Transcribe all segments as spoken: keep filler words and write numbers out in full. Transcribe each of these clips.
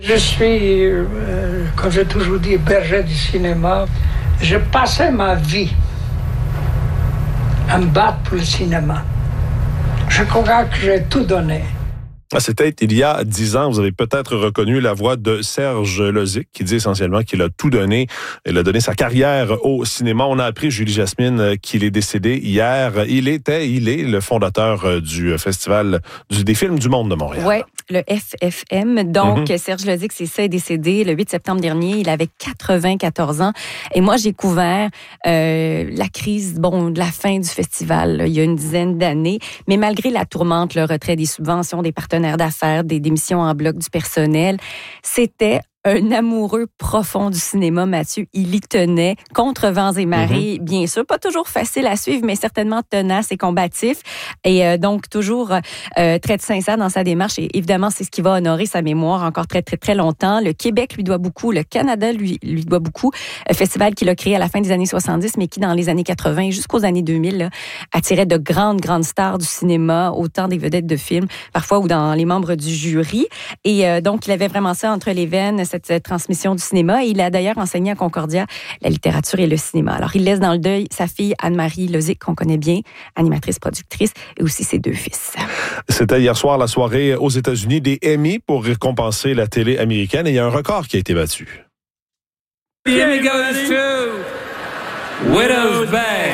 Je suis, euh, comme j'ai toujours dit, berger du cinéma. Je passais ma vie à me battre pour le cinéma. Je crois que j'ai tout donné. C'était il y a dix ans. Vous avez peut-être reconnu la voix de Serge Lozic qui dit essentiellement qu'il a tout donné. Il a donné sa carrière au cinéma. On a appris, Julie Jasmine, qu'il est décédé hier. Il était, il est le fondateur du festival du, des films du monde de Montréal. Oui, le F F M. Donc, mm-hmm. Serge Lozic, c'est ça, est décédé le huit septembre dernier. Il avait quatre-vingt-quatorze ans. Et moi, j'ai couvert euh, la crise, bon, de la fin du festival, là, il y a une dizaine d'années. Mais malgré la tourmente, le retrait des subventions, des partenaires d'affaires, des démissions en bloc du personnel, c'était un amoureux profond du cinéma, Mathieu. Il y tenait contre vents et marées, mm-hmm. bien sûr. Pas toujours facile à suivre, mais certainement tenace et combatif. Et euh, donc, toujours euh, très sincère dans sa démarche. Et évidemment, c'est ce qui va honorer sa mémoire encore très, très, très longtemps. Le Québec lui doit beaucoup. Le Canada lui, lui doit beaucoup. Un festival qu'il a créé à la fin des années soixante-dix, mais qui, dans les années quatre-vingts jusqu'aux années deux mille, là, attirait de grandes, grandes stars du cinéma, autant des vedettes de films, parfois, ou dans les membres du jury. Et euh, donc, il avait vraiment ça entre les veines, cette, cette transmission du cinéma. Et il a d'ailleurs enseigné à Concordia la littérature et le cinéma. Alors, il laisse dans le deuil sa fille Anne-Marie Lozic, qu'on connaît bien, animatrice, productrice, et aussi ses deux fils. C'était hier soir la soirée aux États-Unis des Emmy pour récompenser la télé américaine. Et il y a un record qui a été battu. The Emmy goes to Widow's Bay.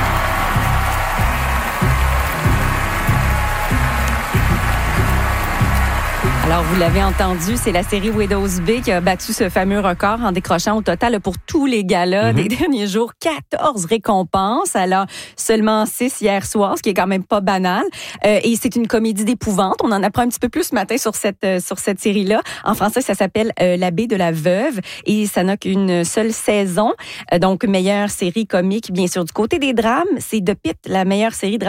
Alors, vous l'avez entendu, c'est la série Widow's Bay qui a battu ce fameux record en décrochant au total pour tous les galas mm-hmm. des derniers jours quatorze récompenses. Alors, seulement six hier soir, ce qui est quand même pas banal. Euh, et c'est une comédie d'épouvante. On en apprend un petit peu plus ce matin sur cette euh, sur cette série-là. En français, ça s'appelle euh, L'abbé de la veuve et ça n'a qu'une seule saison. Euh, donc, meilleure série comique, bien sûr. Du côté des drames, c'est The Pitt, la meilleure série dramatique